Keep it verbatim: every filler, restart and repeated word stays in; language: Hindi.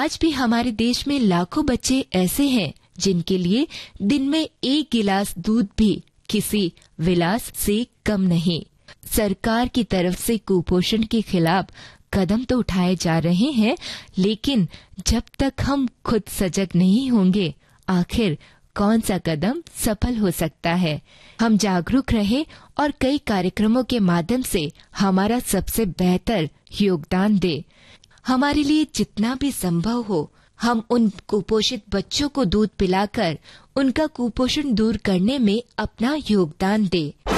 आज भी हमारे देश में लाखों बच्चे ऐसे हैं जिनके लिए दिन में एक गिलास दूध भी किसी विलास से कम नहीं। सरकार की तरफ से कुपोषण के खिलाफ कदम तो उठाए जा रहे हैं, लेकिन जब तक हम खुद सजग नहीं होंगे, आखिर कौन सा कदम सफल हो सकता है। हम जागरूक रहे और कई कार्यक्रमों के माध्यम से हमारा सबसे बेहतर योगदान दे। हमारे लिए जितना भी संभव हो, हम उन कुपोषित बच्चों को दूध पिलाकर उनका कुपोषण दूर करने में अपना योगदान दें।